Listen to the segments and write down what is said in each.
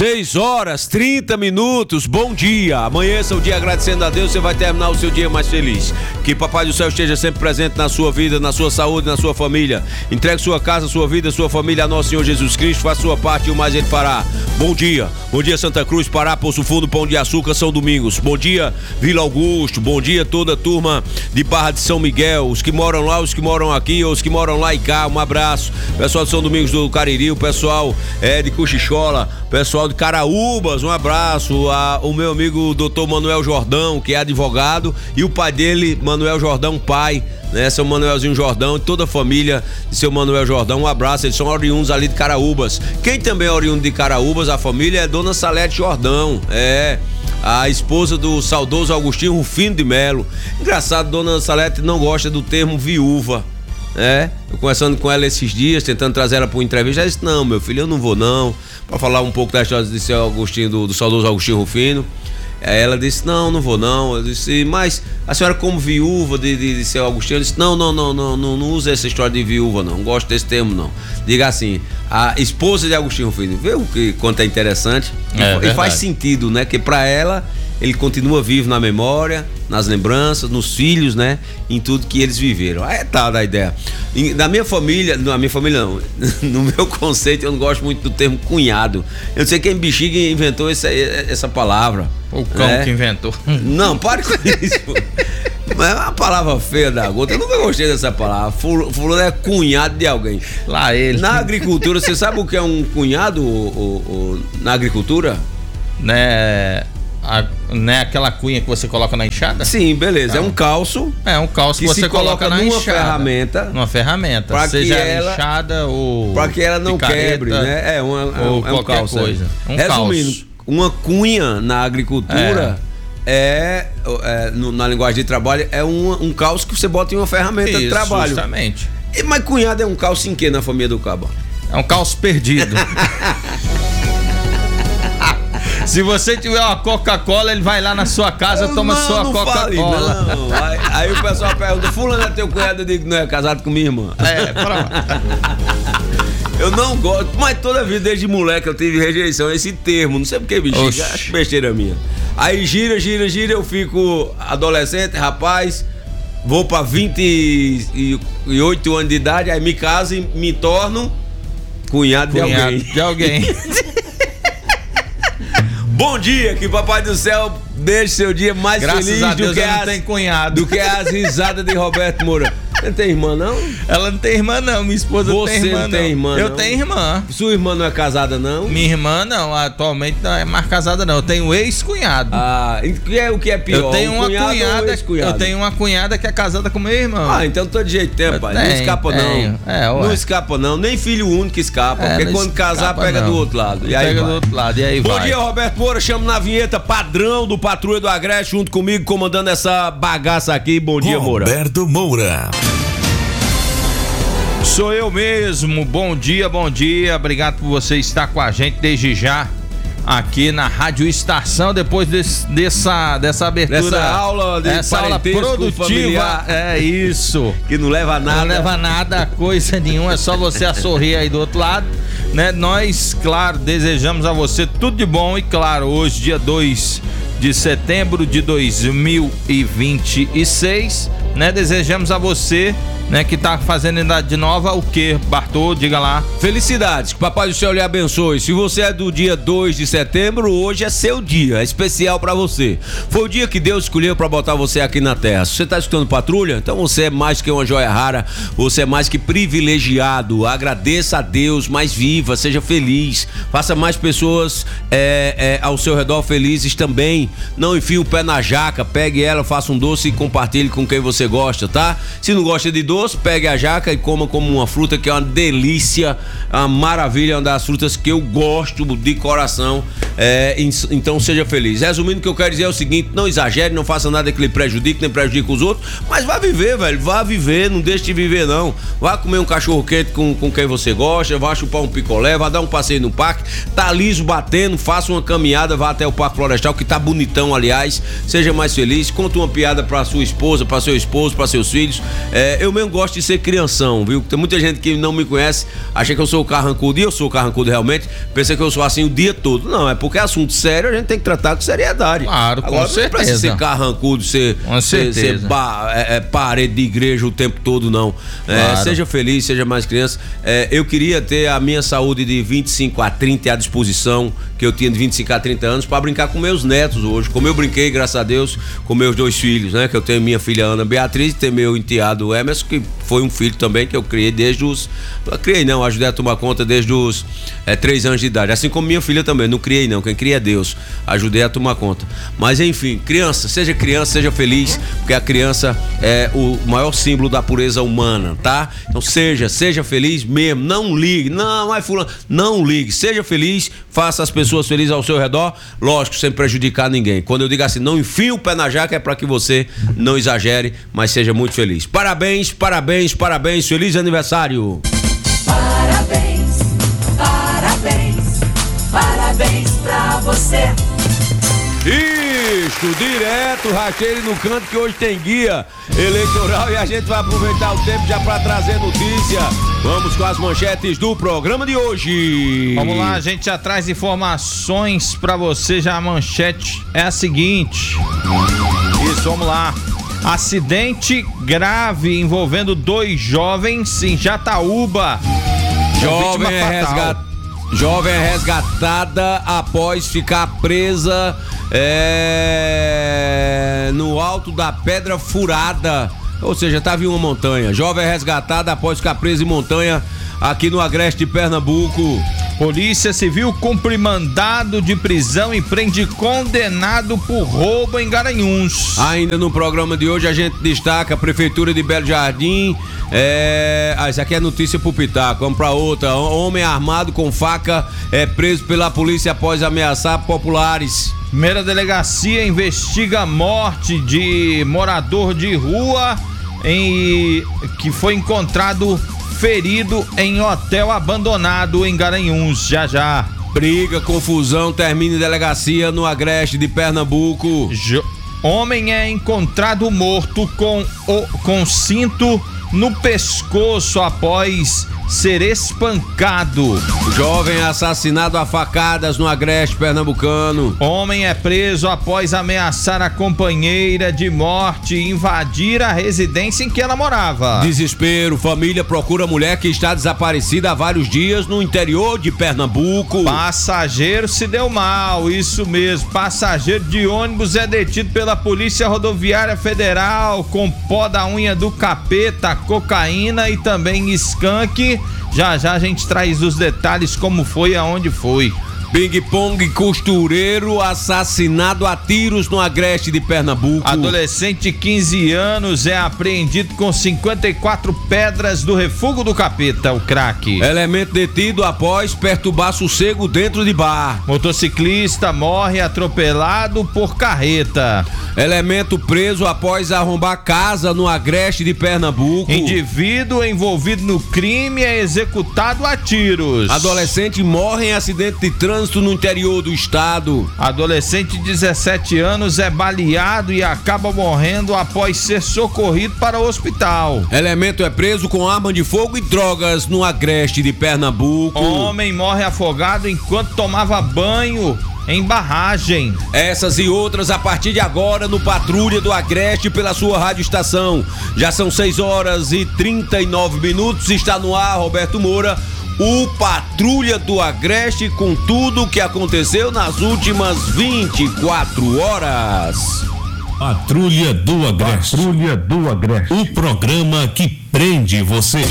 6h30. Bom dia. Amanheça o dia agradecendo a Deus. Você vai terminar o seu dia mais feliz. Que Papai do Céu esteja sempre presente na sua vida, na sua saúde, na sua família. Entregue sua casa, sua vida, sua família a nosso Senhor Jesus Cristo. Faça sua parte e o mais Ele fará. Bom dia. Bom dia, Santa Cruz, Pará, Poço Fundo, Pão de Açúcar, São Domingos. Bom dia, Vila Augusto. Bom dia, toda a turma de Barra de São Miguel. Os que moram lá, os que moram aqui, os que moram lá e cá. Um abraço. Pessoal de São Domingos do Cariri, o pessoal de Cochichola, pessoal de Caraúbas, um abraço. O meu amigo Dr. Manuel Jordão, que é advogado, e o pai dele, Manuel Jordão, pai, né? Seu Manuelzinho Jordão e toda a família de seu Manuel Jordão, um abraço. Eles são oriundos ali de Caraúbas. Quem também é oriundo de Caraúbas, a família, é Dona Salete Jordão, a esposa do saudoso Agostinho Rufino de Melo. Engraçado, Dona Salete não gosta do termo viúva. Eu conversando com ela esses dias, tentando trazer ela para uma entrevista, ela disse: não, meu filho, eu não vou não, para falar um pouco da história de seu Agostinho, do saudoso Agostinho Rufino. Ela disse: não vou não. Eu disse: mas a senhora como viúva de seu Agostinho? Eu disse: não usa essa história de viúva não gosto desse termo não. Diga assim, a esposa de Agostinho Rufino. Vê o que quanto é interessante e faz sentido, né? Que para ela ele continua vivo na memória, nas lembranças, nos filhos, né? Em tudo que eles viveram. Tá da ideia. Na minha família não, no meu conceito eu não gosto muito do termo cunhado. Eu não sei quem bexiga inventou essa palavra. O cão que inventou. Não, pare com isso. Mas é uma palavra feia da gota. Eu nunca gostei dessa palavra. Fulano é cunhado de alguém. Lá ele. Na agricultura, você sabe o que é um cunhado na agricultura? Né aquela cunha que você coloca na enxada? Sim, beleza. É um calço. É um calço que você coloca na enxada. Numa ferramenta. Pra seja que ela, enxada ou para que ela não quebre, né? É um calço. Coisa. Resumindo, uma cunha na agricultura na linguagem de trabalho, é um calço que você bota em uma ferramenta de trabalho. Justamente. Mas cunhado é um calço em que na família do cabo? É um calço perdido. Se você tiver uma Coca-Cola, ele vai lá na sua casa, toma sua Coca-Cola. Aí o pessoal pergunta: fulano é teu cunhado? Eu digo: não, é casado com minha irmã. Eu não gosto, mas toda vida, desde moleque, eu tive rejeição a esse termo. Não sei por que, bicho. Acho besteira minha. Aí gira, eu fico adolescente, rapaz, vou pra 28 anos de idade, aí me caso e me torno cunhado de alguém. Bom dia, que Papai do Céu deixe seu dia mais feliz do que as risadas de Roberto Moura. Você não tem irmã, não? Ela não tem irmã, não. Minha esposa não tem irmã, não. Você não tem irmã, não? Eu tenho irmã. Sua irmã não é casada, não? Minha irmã, não. Atualmente não é mais casada, não. Eu tenho ex-cunhado. O que é pior? Eu tenho eu tenho uma cunhada que é casada com meu irmão. Então todo jeito tem, pai. Não escapa, não. Não escapa, não. Nem filho único escapa. Porque quando casar, pega do outro lado. E aí vai. Bom dia, Roberto Moura. Chamo na vinheta padrão do Patrulha do Agreste, junto comigo, comandando essa bagaça aqui. Bom dia, Moura. Roberto Moura. Sou eu mesmo, bom dia, obrigado por você estar com a gente desde já aqui na Rádio Estação, depois dessa abertura, dessa aula produtiva familiar. É isso, que não leva nada. Não leva nada, coisa nenhuma, é só você a sorrir aí do outro lado, né? Nós, claro, desejamos a você tudo de bom e, claro, hoje, dia 2 de setembro de 2026, né? Desejamos a você, né, que tá fazendo idade nova, o que, Bartô? Diga lá. Felicidades, que o Papai do Céu lhe abençoe. Se você é do dia 2 de setembro, hoje é seu dia, é especial pra você. Foi o dia que Deus escolheu pra botar você aqui na terra. Se você tá escutando Patrulha, então você é mais que uma joia rara, você é mais que privilegiado. Agradeça a Deus, mas viva, seja feliz. Faça mais pessoas ao seu redor felizes também. Não enfie o pé na jaca, pegue ela, faça um doce e compartilhe com quem você gosta, tá? Se não gosta de doce, pegue a jaca e coma como uma fruta, que é uma delícia, uma maravilha, uma das frutas que eu gosto de coração. Então seja feliz. Resumindo, o que eu quero dizer é o seguinte: não exagere, não faça nada que lhe prejudique, nem prejudique os outros, mas vá viver, velho, vá viver, não deixe de viver, não. Vá comer um cachorro quente com quem você gosta, vá chupar um picolé, vá dar um passeio no parque, tá liso batendo, faça uma caminhada, vá até o Parque Florestal, que tá bonitão, aliás. Seja mais feliz, conta uma piada pra sua esposa, pra seu esposo, pra seus filhos. Eu também gosto de ser crianção, viu? Tem muita gente que não me conhece, acha que eu sou carrancudo, e eu sou carrancudo realmente, pensa que eu sou assim o dia todo. Não, é porque é assunto sério, a gente tem que tratar com seriedade. Claro, agora, com certeza. Não precisa ser carrancudo, ser parede de igreja o tempo todo, não. Claro. Seja feliz, seja mais criança. Eu queria ter a minha saúde de 25 a 30 à disposição, que eu tinha de 25 a 30 anos, para brincar com meus netos hoje, como eu brinquei, graças a Deus, com meus 2 filhos, né? Que eu tenho minha filha Ana Beatriz e tenho meu enteado Emerson, que foi um filho também que eu criei desde os... ajudei a tomar conta desde os 3 anos de idade. Assim como minha filha também, não criei não, quem cria é Deus. Ajudei a tomar conta. Mas enfim, criança, seja feliz, porque a criança é o maior símbolo da pureza humana, tá? Então seja feliz mesmo, não ligue, não ligue, seja feliz, faça as pessoas felizes ao seu redor, lógico, sem prejudicar ninguém. Quando eu digo assim, não enfie o pé na jaca, é para que você não exagere, mas seja muito feliz. Parabéns, feliz aniversário! Parabéns pra você! Isso, direto, Racheiro no Canto, que hoje tem guia eleitoral e a gente vai aproveitar o tempo já para trazer notícia. Vamos com as manchetes do programa de hoje. Vamos lá, a gente já traz informações para você. Já a manchete é a seguinte. Isso, vamos lá. Acidente grave envolvendo 2 jovens em Jataúba. Jovem é resgatada após ficar presa no alto da Pedra Furada. Ou seja, estava em uma montanha. Jovem é resgatada após ficar presa em montanha aqui no Agreste de Pernambuco. Polícia Civil cumpre mandado de prisão e prende condenado por roubo em Garanhuns. Ainda no programa de hoje a gente destaca a Prefeitura de Belo Jardim. Isso aqui é notícia pro Pitaco. Vamos pra outra. Homem armado com faca é preso pela polícia após ameaçar populares. Primeira delegacia investiga a morte de morador de rua que foi encontrado ferido em hotel abandonado em Garanhuns. Já. Briga, confusão, termina em delegacia no Agreste de Pernambuco. Homem é encontrado morto com cinto no pescoço após ser espancado. Jovem assassinado a facadas no Agreste pernambucano. Homem é preso após ameaçar a companheira de morte e invadir a residência em que ela morava. Desespero, família procura mulher que está desaparecida há vários dias no interior de Pernambuco. Passageiro se deu mal, isso mesmo. Passageiro de ônibus é detido pela Polícia Rodoviária Federal com pó da unha do capeta, cocaína e também skunk. Já a gente traz os detalhes, como foi e aonde foi. Ping-pong costureiro assassinado a tiros no Agreste de Pernambuco. Adolescente de 15 anos é apreendido com 54 pedras do refúgio do capeta, o craque. Elemento detido após perturbar sossego dentro de bar. Motociclista morre atropelado por carreta. Elemento preso após arrombar casa no Agreste de Pernambuco. Indivíduo envolvido no crime é executado a tiros. Adolescente morre em acidente de trânsito no interior do estado. Adolescente de 17 anos é baleado e acaba morrendo após ser socorrido para o hospital. Elemento é preso com arma de fogo e drogas no Agreste de Pernambuco. Homem morre afogado enquanto tomava banho em barragem. Essas e outras a partir de agora no Patrulha do Agreste pela sua rádio estação. Já são 6h39. Está no ar Roberto Moura, o Patrulha do Agreste, com tudo o que aconteceu nas últimas 24 horas. Patrulha do Agreste. Patrulha do Agreste. O programa que prende você.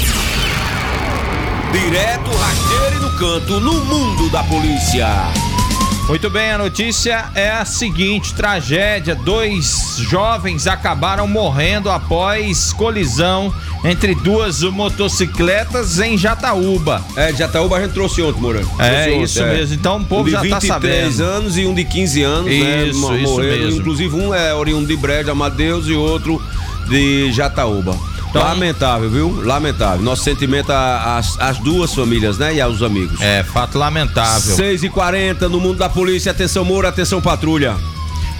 Direto, rasteiro e no canto, no mundo da polícia. Muito bem, a notícia é a seguinte: tragédia, 2 jovens acabaram morrendo após colisão entre 2 motocicletas em Jataúba. De Jataúba a gente trouxe ontem, Moura. Isso mesmo, então o povo já tá sabendo. Um de 23 anos e um de 15 anos, isso, né? Isso mesmo. Inclusive um é oriundo de Brejo, Amadeus, e outro de Jataúba. Então, lamentável, viu? Lamentável. Nosso sentimento às 2 famílias, né? E aos amigos. Fato lamentável. 6h40 no mundo da polícia. Atenção, Moura, atenção, patrulha.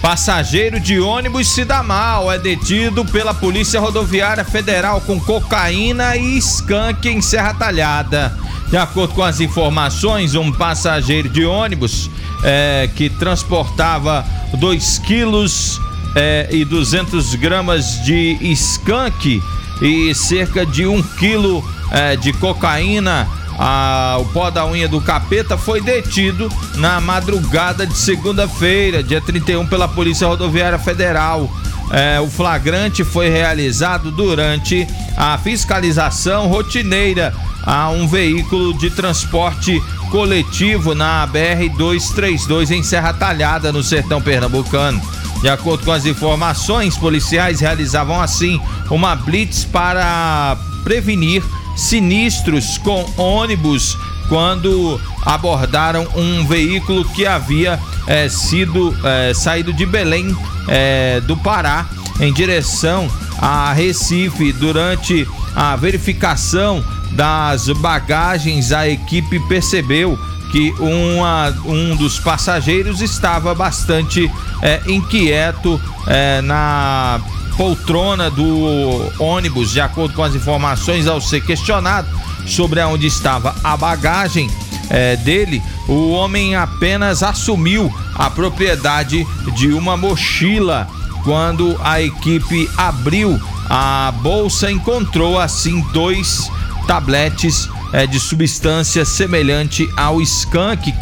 Passageiro de ônibus se dá mal, é detido pela Polícia Rodoviária Federal com cocaína e skunk em Serra Talhada. De acordo com as informações, um passageiro de ônibus que transportava 2 quilos e 200 gramas de skunk e cerca de 1 quilo de cocaína, o pó da unha do capeta, foi detido na madrugada de segunda-feira, dia 31, pela Polícia Rodoviária Federal. O flagrante foi realizado durante a fiscalização rotineira a um veículo de transporte coletivo na BR-232 em Serra Talhada, no sertão pernambucano. De acordo com as informações, policiais realizavam assim uma blitz para prevenir sinistros com ônibus quando abordaram um veículo que havia saído de Belém do Pará em direção a Recife. Durante a verificação das bagagens, a equipe percebeu que um dos passageiros estava bastante inquieto na poltrona do ônibus. De acordo com as informações, ao ser questionado sobre onde estava a bagagem dele, o homem apenas assumiu a propriedade de uma mochila. Quando a equipe abriu a bolsa, encontrou assim 2 tabletes de substância semelhante ao skunk,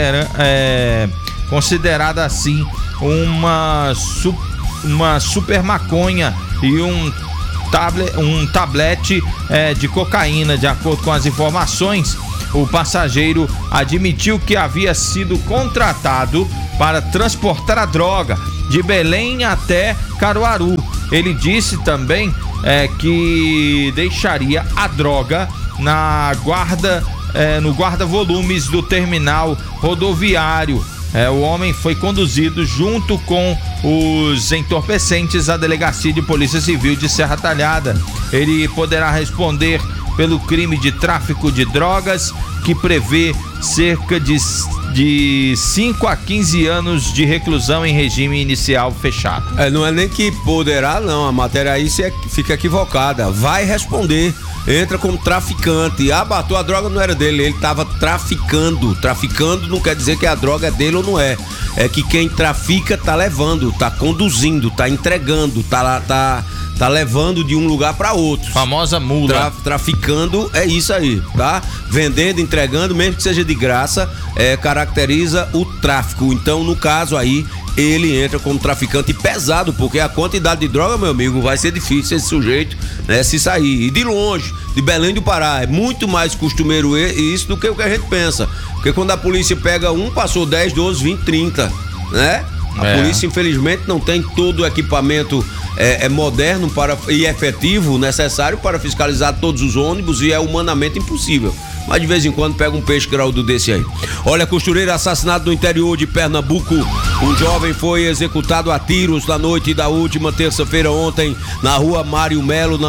considerada assim uma super maconha, e um tablete de cocaína. De acordo com as informações, o passageiro admitiu que havia sido contratado para transportar a droga de Belém até Caruaru. Ele disse também que deixaria a droga no guarda-volumes do terminal rodoviário. O homem foi conduzido junto com os entorpecentes à Delegacia de Polícia Civil de Serra Talhada. Ele poderá responder pelo crime de tráfico de drogas, que prevê cerca de 5 a 15 anos de reclusão em regime inicial fechado. Não é nem que poderá, não. A matéria aí fica equivocada. Vai responder. Entra como traficante. Abatou, a droga não era dele, ele estava traficando. Traficando não quer dizer que a droga é dele ou não é. É que quem trafica tá levando, tá conduzindo, tá entregando, tá levando de um lugar para outro. Famosa mula. Traficando é isso aí, tá? Vendendo, entregando, mesmo que seja de graça, caracteriza o tráfico. Então, no caso aí, ele entra como traficante pesado, porque a quantidade de droga, meu amigo, vai ser difícil esse sujeito, né, se sair. E de longe, de Belém do Pará, é muito mais costumeiro isso do que o que a gente pensa. Porque quando a polícia pega passou 10, 12, 20, 30, né? A polícia, infelizmente, não tem todo o equipamento moderno e efetivo necessário para fiscalizar todos os ônibus, e é humanamente impossível. Mas de vez em quando pega um peixe graúdo desse aí. Olha, costureira assassinado no interior de Pernambuco. Um jovem foi executado a tiros na noite da última terça-feira ontem na rua Mário Melo,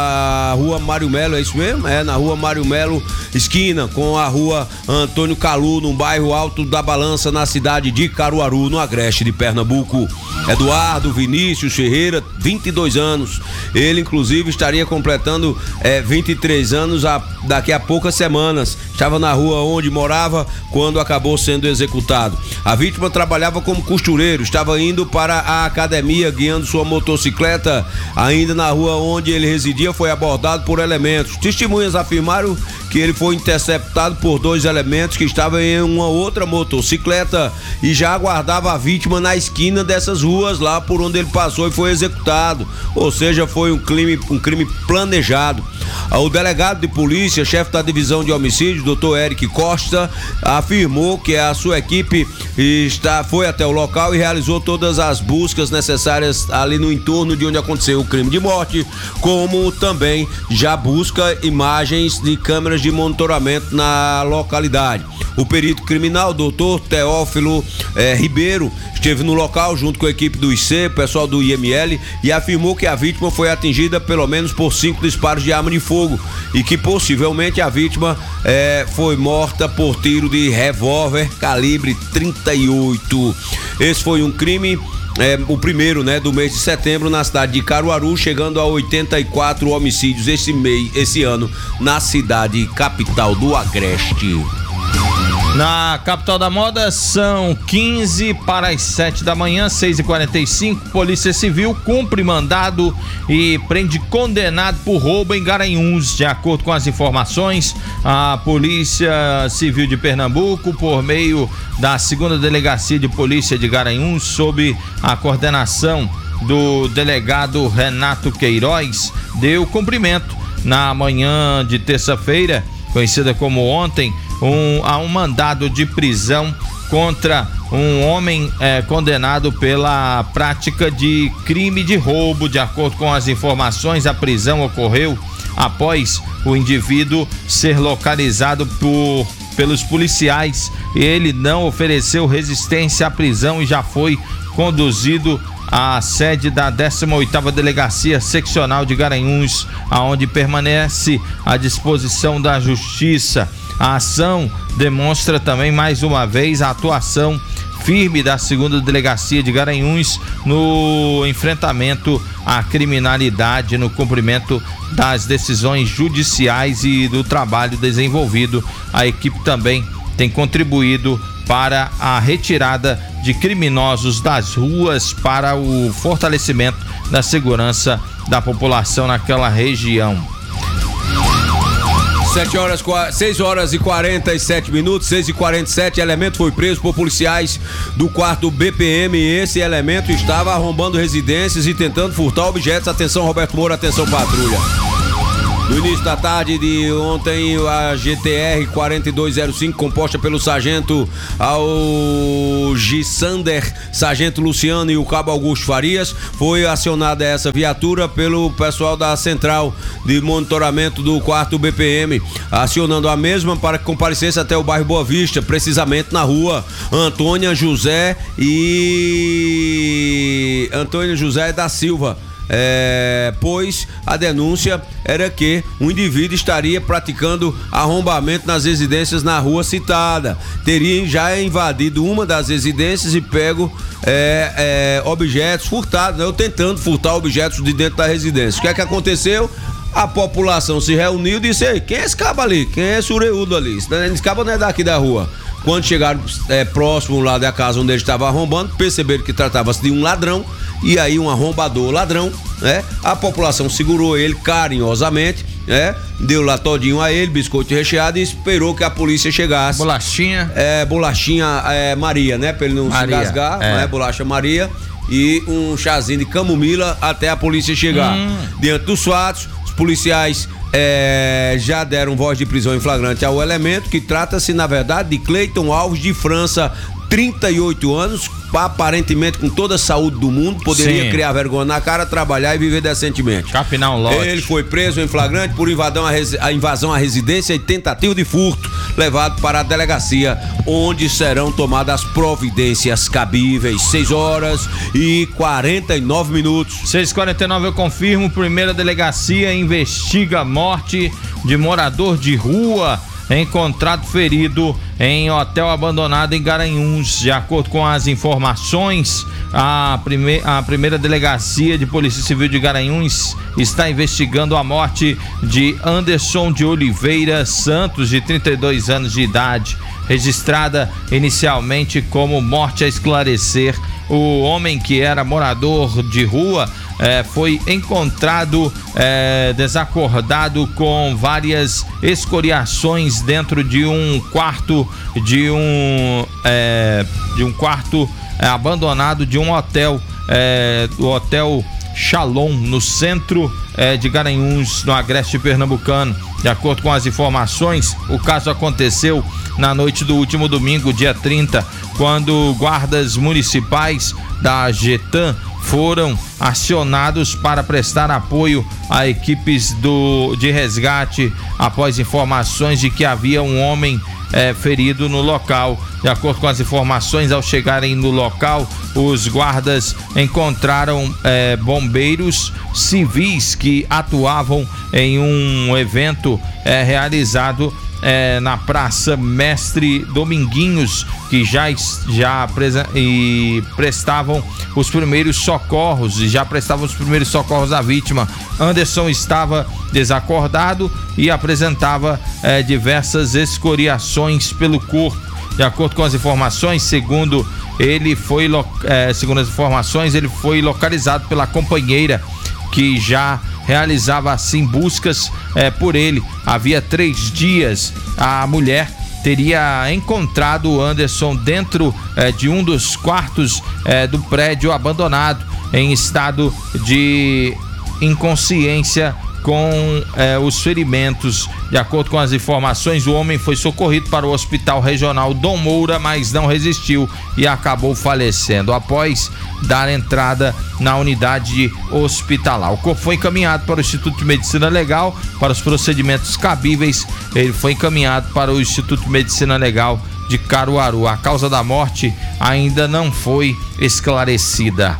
é isso mesmo? Na rua Mário Melo, esquina com a rua Antônio Calu, no bairro Alto da Balança, na cidade de Caruaru, no agreste de Pernambuco. Eduardo Vinícius Ferreira, 22 anos. Ele, inclusive, estaria completando 23 anos daqui a poucas semanas. Estava na rua onde morava quando acabou sendo executado. A vítima trabalhava como costureiro, estava indo para a academia guiando sua motocicleta. Ainda na rua onde ele residia, foi abordado por elementos. Testemunhas afirmaram que ele foi interceptado por 2 elementos que estavam em uma outra motocicleta e já aguardava a vítima na esquina dessas ruas lá por onde ele passou e foi executado. Ou seja, foi um crime planejado. O delegado de polícia, chefe da divisão de homicídios, Dr. Eric Costa, afirmou que a sua equipe foi até o local e realizou todas as buscas necessárias ali no entorno de onde aconteceu o crime de morte, como também já busca imagens de câmeras de monitoramento na localidade. O perito criminal, Dr. Teófilo Ribeiro, esteve no local junto com a equipe do IC, pessoal do IML, e afirmou que a vítima foi atingida pelo menos por 5 disparos de arma de fogo e que possivelmente a vítima foi morta por tiro de revólver calibre 38. Esse foi um crime o primeiro, né, do mês de setembro na cidade de Caruaru, chegando a 84 homicídios esse ano na cidade capital do Agreste. Na capital da moda são 15 para as 7 da manhã, 6h45. Polícia Civil cumpre mandado e prende condenado por roubo em Garanhuns. De acordo com as informações, a Polícia Civil de Pernambuco, por meio da 2ª Delegacia de Polícia de Garanhuns, sob a coordenação do delegado Renato Queiroz, deu cumprimento na manhã de terça-feira, conhecida como ontem, a um mandado de prisão contra um homem condenado pela prática de crime de roubo. De acordo com as informações, a prisão ocorreu após o indivíduo ser localizado pelos policiais. Ele não ofereceu resistência à prisão e já foi conduzido à sede da 18ª Delegacia Seccional de Garanhuns, aonde permanece à disposição da Justiça. A ação demonstra também mais uma vez a atuação firme da 2ª Delegacia de Garanhuns no enfrentamento à criminalidade, no cumprimento das decisões judiciais e do trabalho desenvolvido. A equipe também tem contribuído para a retirada de criminosos das ruas, para o fortalecimento da segurança da população naquela região. 6 horas e 47 minutos, 6h47, elemento foi preso por policiais do 4º BPM e esse elemento estava arrombando residências e tentando furtar objetos. Atenção, Roberto Moura, atenção, patrulha. No início da tarde de ontem, a GTR 4205, composta pelo sargento Algissander, sargento Luciano e o cabo Augusto Farias, foi acionada essa viatura pelo pessoal da central de monitoramento do 4º BPM, acionando a mesma para que comparecesse até o bairro Boa Vista, precisamente na rua Antônia José da Silva. Pois a denúncia era que um indivíduo estaria praticando arrombamento nas residências na rua citada. Teria já invadido uma das residências e pego objetos furtados, né? Ou tentando furtar objetos de dentro da residência. O que é que aconteceu? A população se reuniu e disse: ei, quem é esse cabo ali? Quem é esse ureudo ali? Esse cabo não é daqui da rua. Quando chegaram próximo lá da casa onde ele estava arrombando, perceberam que tratava-se de um ladrão, e aí um arrombador ladrão, né? A população segurou ele carinhosamente, né? Deu lá todinho a ele, biscoito recheado, e esperou que a polícia chegasse. Bolachinha Maria, né? Pra ele não se engasgar, né? Bolacha Maria e um chazinho de camomila até a polícia chegar. Diante dos fatos, os policiais já deram voz de prisão em flagrante ao elemento, que trata-se, na verdade, de Cleiton Alves de França, 38 anos, aparentemente com toda a saúde do mundo, poderia criar vergonha na cara, trabalhar e viver decentemente. Capinão Lote. Ele foi preso em flagrante por invasão à residência e tentativa de furto, levado para a delegacia, onde serão tomadas providências cabíveis. 6 horas e 49 minutos. 6h49, eu confirmo. Primeira Delegacia investiga morte de morador de rua encontrado ferido em hotel abandonado em Garanhuns. De acordo com as informações, a primeira Delegacia de Polícia Civil de Garanhuns está investigando a morte de Anderson de Oliveira Santos, de 32 anos de idade, registrada inicialmente como morte a esclarecer. O homem, que era morador de rua, foi encontrado desacordado com várias escoriações dentro de um quarto abandonado de um hotel, do Hotel Shalom, no centro de Garanhuns, no agreste pernambucano. De acordo com as informações, o caso aconteceu na noite do último domingo, dia 30, quando guardas municipais da Getan foram acionados para prestar apoio a equipes de resgate após informações de que havia um homem ferido no local. De acordo com as informações, ao chegarem no local, os guardas encontraram bombeiros civis que atuavam em um evento realizado na Praça Mestre Dominguinhos, que já prestavam os primeiros socorros à vítima. Anderson estava desacordado e apresentava diversas escoriações pelo corpo. De acordo com as informações, segundo as informações, ele foi localizado pela companheira, que já realizava assim buscas por ele. Havia 3 dias, a mulher teria encontrado o Anderson dentro de um dos quartos do prédio abandonado, em estado de inconsciência, com os ferimentos. De acordo com as informações, o homem foi socorrido para o Hospital Regional Dom Moura, mas não resistiu e acabou falecendo após dar entrada na unidade hospitalar. O corpo foi encaminhado para o Instituto de Medicina Legal para os procedimentos cabíveis. Ele foi encaminhado para o Instituto de Medicina Legal de Caruaru. A causa da morte ainda não foi esclarecida.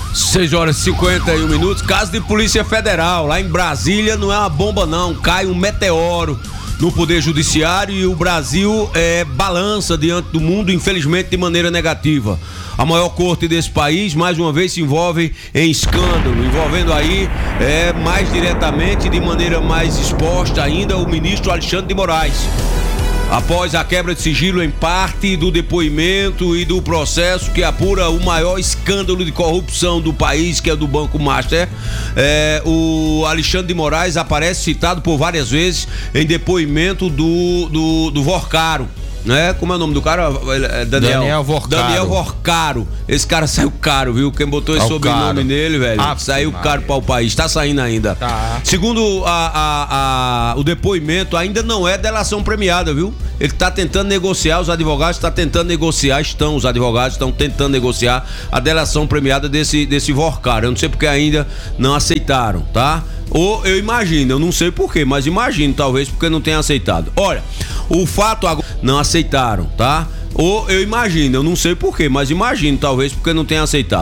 6h51. Caso de Polícia Federal, lá em Brasília, não é uma bomba não, cai um meteoro no Poder Judiciário e o Brasil balança diante do mundo, infelizmente de maneira negativa. A maior corte desse país, mais uma vez, se envolve em escândalo, envolvendo aí mais diretamente, de maneira mais exposta ainda, o ministro Alexandre de Moraes. Após a quebra de sigilo em parte do depoimento e do processo que apura o maior escândalo de corrupção do país, que é do Banco Master, o Alexandre de Moraes aparece citado por várias vezes em depoimento do Vorcaro. Né? Como é o nome do cara? Daniel Vorcaro. Daniel Vorcaro. Esse cara saiu caro, viu? Quem botou esse sobrenome nele, velho, saiu caro para o país. Tá saindo ainda. Tá. Segundo o depoimento, ainda não é delação premiada, viu? Ele tá tentando negociar, os advogados os advogados estão tentando negociar a delação premiada desse Vorcaro. Eu não sei porque ainda não aceitaram, tá? Ou eu imagino, eu não sei porquê, mas imagino, talvez porque não tenha aceitado. Olha, o fato agora não aceitaram, tá? Ou eu imagino, eu não sei porquê, mas imagino, talvez porque não tenha aceitado.